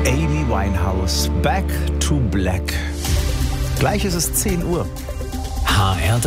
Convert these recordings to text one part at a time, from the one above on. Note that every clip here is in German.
Amy Winehouse, Back to Black. Gleich ist es 10 Uhr. HR3.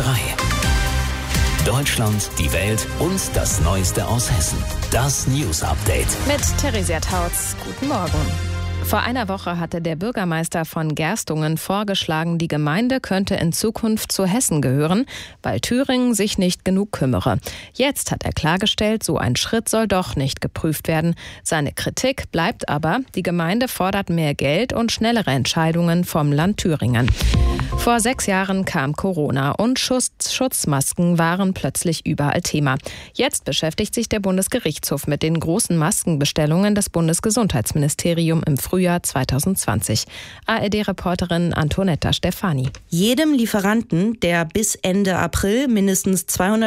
Deutschland, die Welt und das Neueste aus Hessen. Das News Update. Mit Theresia Tautz. Guten Morgen. Vor einer Woche hatte der Bürgermeister von Gerstungen vorgeschlagen, die Gemeinde könnte in Zukunft zu Hessen gehören, weil Thüringen sich nicht genug kümmere. Jetzt hat er klargestellt, so ein Schritt soll doch nicht geprüft werden. Seine Kritik bleibt aber, die Gemeinde fordert mehr Geld und schnellere Entscheidungen vom Land Thüringen. Vor 6 Jahren kam Corona und Schutzmasken waren plötzlich überall Thema. Jetzt beschäftigt sich der Bundesgerichtshof mit den großen Maskenbestellungen des Bundesgesundheitsministeriums im Frühjahr 2020. ARD-Reporterin Antonetta Stefani. Jedem Lieferanten, der bis Ende April mindestens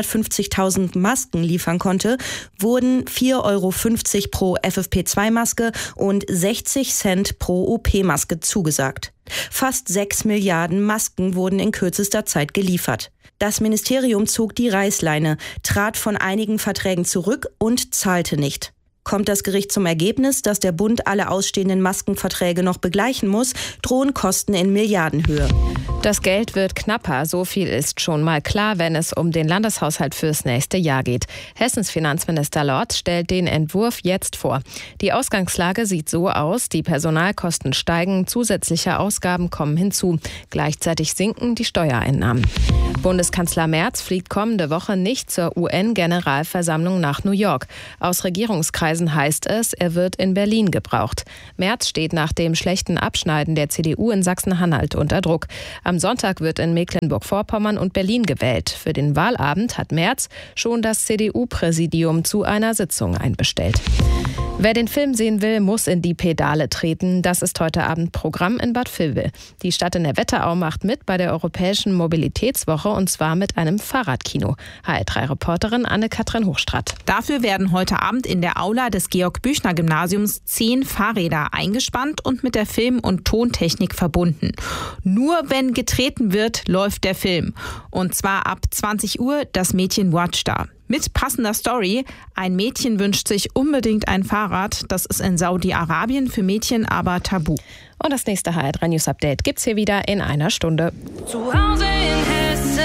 250.000 Masken liefern konnte, wurden 4,50 € pro FFP2-Maske und 60 Cent pro OP-Maske zugesagt. Fast 6 Milliarden Masken wurden in kürzester Zeit geliefert. Das Ministerium zog die Reißleine, trat von einigen Verträgen zurück und zahlte nicht. Kommt das Gericht zum Ergebnis, dass der Bund alle ausstehenden Maskenverträge noch begleichen muss, drohen Kosten in Milliardenhöhe. Das Geld wird knapper, so viel ist schon mal klar, wenn es um den Landeshaushalt fürs nächste Jahr geht. Hessens Finanzminister Lorz stellt den Entwurf jetzt vor. Die Ausgangslage sieht so aus, die Personalkosten steigen, zusätzliche Ausgaben kommen hinzu. Gleichzeitig sinken die Steuereinnahmen. Bundeskanzler Merz fliegt kommende Woche nicht zur UN-Generalversammlung nach New York. Aus Regierungskreisen heißt es, er wird in Berlin gebraucht. Merz steht nach dem schlechten Abschneiden der CDU in Sachsen-Anhalt unter Druck. Am Sonntag wird in Mecklenburg-Vorpommern und Berlin gewählt. Für den Wahlabend hat Merz schon das CDU-Präsidium zu einer Sitzung einbestellt. Wer den Film sehen will, muss in die Pedale treten. Das ist heute Abend Programm in Bad Vilbel. Die Stadt in der Wetterau macht mit bei der Europäischen Mobilitätswoche und zwar mit einem Fahrradkino. HR3-Reporterin Anne-Kathrin Hochstradt. Dafür werden heute Abend in der Aula des Georg-Büchner-Gymnasiums 10 Fahrräder eingespannt und mit der Film- und Tontechnik verbunden. Nur wenn getreten wird, läuft der Film. Und zwar ab 20 Uhr das Mädchen Watchda. Mit passender Story. Ein Mädchen wünscht sich unbedingt ein Fahrrad. Das ist in Saudi-Arabien für Mädchen aber tabu. Und das nächste HR3 News Update gibt's hier wieder in einer Stunde. Zu Hause in Hessen.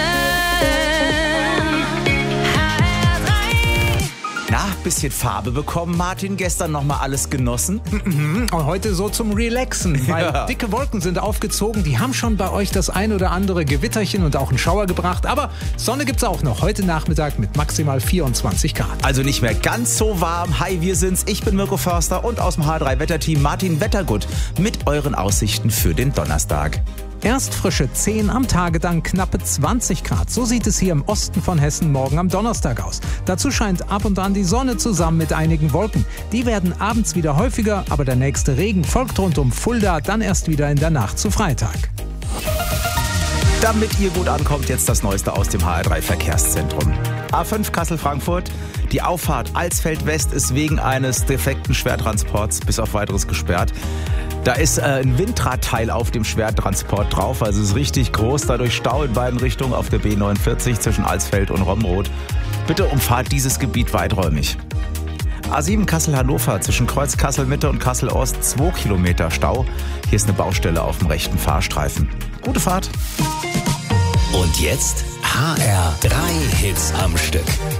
Na, bisschen Farbe bekommen, Martin. Gestern nochmal alles genossen. Und heute so zum Relaxen, weil dicke Wolken sind aufgezogen. Die haben schon bei euch das ein oder andere Gewitterchen und auch einen Schauer gebracht. Aber Sonne gibt's auch noch heute Nachmittag mit maximal 24 Grad. Also nicht mehr ganz so warm. Hi, wir sind's. Ich bin Mirko Förster und aus dem H3-Wetterteam Martin Wettergut mit euren Aussichten für den Donnerstag. Erst frische 10, am Tage dann knappe 20 Grad. So sieht es hier im Osten von Hessen morgen am Donnerstag aus. Dazu scheint ab und an die Sonne zusammen mit einigen Wolken. Die werden abends wieder häufiger, aber der nächste Regen folgt rund um Fulda, dann erst wieder in der Nacht zu Freitag. Damit ihr gut ankommt, jetzt das Neueste aus dem HR3-Verkehrszentrum. A5 Kassel-Frankfurt. Die Auffahrt Alsfeld West ist wegen eines defekten Schwertransports bis auf Weiteres gesperrt. Da ist ein Windradteil auf dem Schwertransport drauf, also es ist richtig groß. Dadurch Stau in beiden Richtungen auf der B49 zwischen Alsfeld und Romroth. Bitte umfahrt dieses Gebiet weiträumig. A7 Kassel-Hannover zwischen Kreuz Kassel-Mitte und Kassel-Ost 2 Kilometer Stau. Hier ist eine Baustelle auf dem rechten Fahrstreifen. Gute Fahrt. Und jetzt HR3 Hits am Stück.